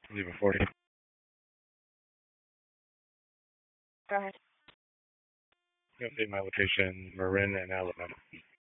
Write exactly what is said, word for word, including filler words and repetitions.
Leave a forty. Go ahead. Update my location, Marin and Alabama.